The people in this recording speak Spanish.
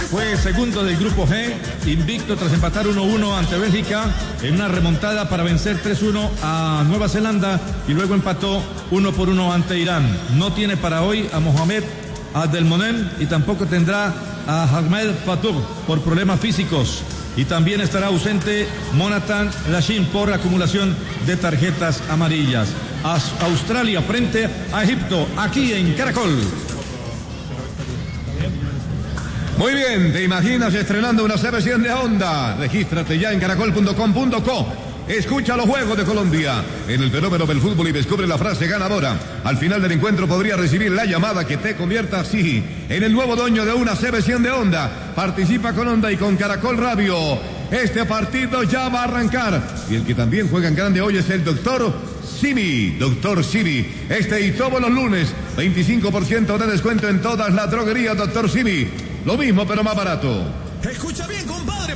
Fue segundo del grupo G, invicto tras empatar 1-1 ante Bélgica en una remontada para vencer 3-1 a Nueva Zelanda y luego empató 1-1 ante Irán. No tiene para hoy a Mohamed Abdelmonem y tampoco tendrá a Ahmed Fatur por problemas físicos. Y también estará ausente Monatan Lashim por acumulación de tarjetas amarillas. Australia frente a Egipto, aquí en Caracol. Muy bien, ¿te imaginas estrenando una CB100 de Honda? Regístrate ya en caracol.com.co. Escucha los Juegos de Colombia en el fenómeno del fútbol y descubre la frase ganadora. Al final del encuentro podría recibir la llamada que te convierta así en el nuevo dueño de una CB100 de Honda. Participa con Honda y con Caracol Radio. Este partido ya va a arrancar. Y el que también juega en grande hoy es el Doctor Simi. Doctor Simi. Este y todos los lunes, 25% de descuento en todas las droguerías Doctor Simi. Lo mismo pero más barato. Escucha bien, compadre.